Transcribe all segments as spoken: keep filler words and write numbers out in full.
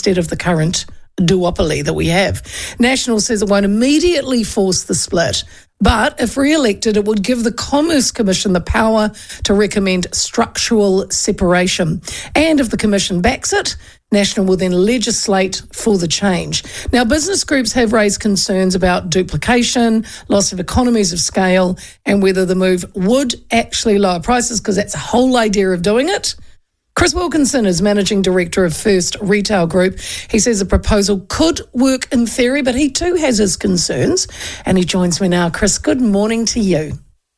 instead of the current duopoly that we have. National says it won't immediately force the split, but if re-elected, it would give the Commerce Commission the power to recommend structural separation. And if the Commission backs it, National will then legislate for the change. Now, business groups have raised concerns about duplication, loss of economies of scale, and whether the move would actually lower prices, because that's the whole idea of doing it. Chris Wilkinson is Managing Director of First Retail Group. He says the proposal could work in theory, but he too has his concerns. And he joins me now. Chris, good morning to you.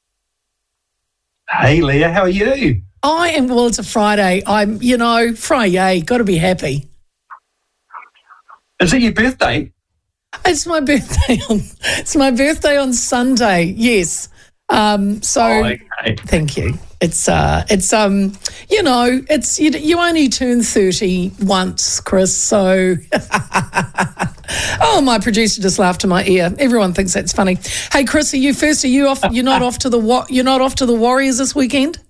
Hey, Leah, how are you? I am, well, it's a Friday. I'm, you know, Friday, got to be happy. Is it your birthday? It's my birthday on, it's my birthday on Sunday, yes. Um, so, oh, okay. Thank you. It's, uh, it's, um, you know, it's, you, you only turn thirty once, Chris, so. Oh, my producer just laughed in my ear. Everyone thinks that's funny. Hey, Chris, are you first? Are you off? You're not off to the, you're not off to the Warriors this weekend?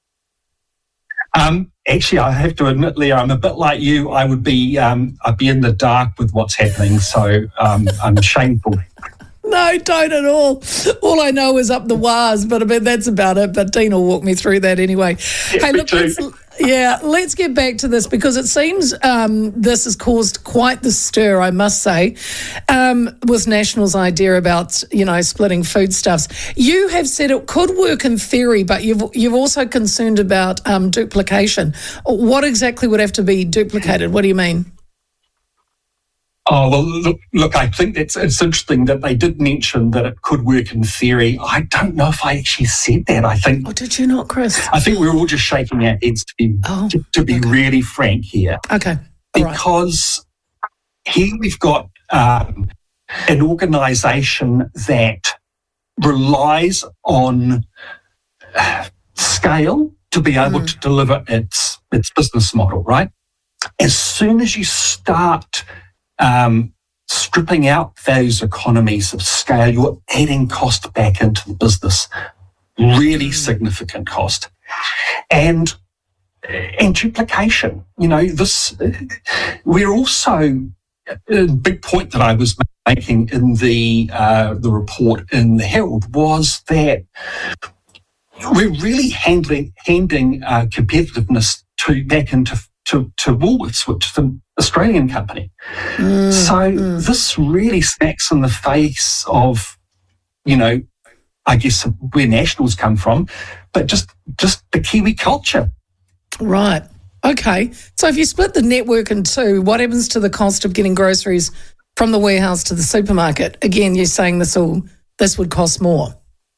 Um, actually, I have to admit, Leah, I'm a bit like you. I would be, um, I'd be in the dark with what's happening, so um, I'm shameful. No, don't at all. All I know is up the wires, but I mean, that's about it. But Dean will walk me through that anyway. Yeah, hey, look, let's, yeah, let's get back to this because it seems um, this has caused quite the stir, I must say, um, with National's idea about, you know, splitting foodstuffs. You have said it could work in theory, but you've you've also concerned about um, duplication. What exactly would have to be duplicated? What do you mean? Oh, well, look, look, I think it's, it's interesting that they did mention that it could work in theory. I don't know if I actually said that. I think. Oh, did you not, Chris? I think we're all just shaking our heads to be, oh, to, to be okay. really frank here. Okay. All because right. Here we've got um, an organisation that relies on uh, scale to be able mm. to deliver its its business model, right? As soon as you start Um, stripping out those economies of scale, you're adding cost back into the business, really significant cost. And, and duplication, you know, this, we're also, a big point that I was making in the, uh, the report in the Herald was that we're really handling, handing uh, competitiveness to back into to, to Woolworths, which is an Australian company. Mm, so mm. this really smacks in the face of, you know, I guess where Nationals come from, but just just the Kiwi culture. Right. Okay. So if you split the network in two, what happens to the cost of getting groceries from the warehouse to the supermarket? Again, you're saying this will this would cost more.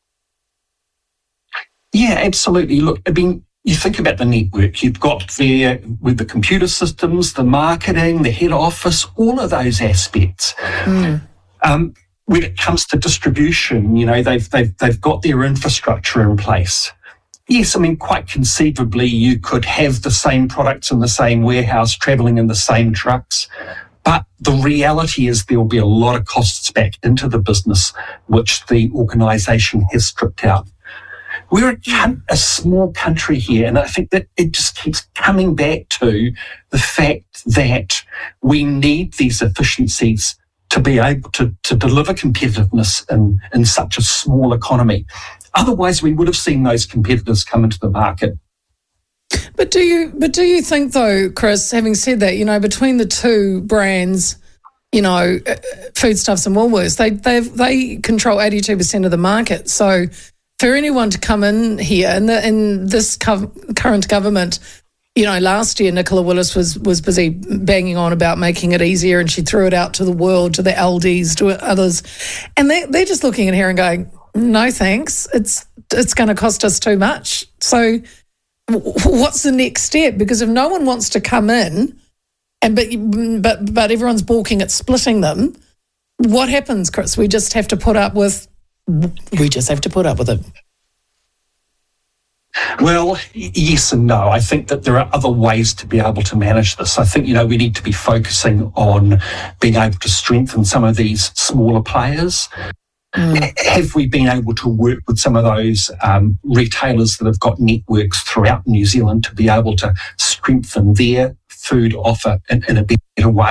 Yeah, absolutely. Look, I mean, you think about the network, you've got there with the computer systems, the marketing, the head office, all of those aspects. Mm. Um, when it comes to distribution, you know, they've, they've, they've got their infrastructure in place. Yes, I mean, quite conceivably, you could have the same products in the same warehouse, travelling in the same trucks. But the reality is there will be a lot of costs back into the business, which the organisation has stripped out. We're a, a small country here, and I think that it just keeps coming back to the fact that we need these efficiencies to be able to, to deliver competitiveness in, in such a small economy. Otherwise, we would have seen those competitors come into the market. But do you, but do you think, though, Chris, having said that, you know, between the two brands, you know, Foodstuffs and Woolworths, they they they control eighty-two percent of the market. So for anyone to come in here, and in, in this co- current government, you know, last year Nicola Willis was was busy banging on about making it easier, and she threw it out to the world, to the L Ds, to others, and they they're just looking at her and going, "No, thanks. It's it's going to cost us too much." So, what's the next step? Because if no one wants to come in, and but but but everyone's balking at splitting them, what happens, Chris? We just have to put up with. We just have to put up with it. Well, yes and no. I think that there are other ways to be able to manage this. I think, you know, we need to be focusing on being able to strengthen some of these smaller players. Mm. Have we been able to work with some of those um, retailers that have got networks throughout New Zealand to be able to strengthen their food offer in, in a better way?